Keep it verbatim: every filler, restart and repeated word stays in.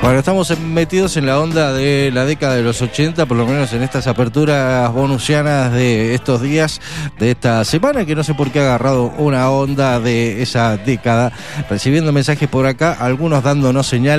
Bueno, estamos metidos en la onda de la década de los ochenta, por lo menos en estas aperturas bonusianas de estos días, de esta semana, que no sé por qué ha agarrado una onda de esa década, recibiendo mensajes por acá, algunos dándonos señales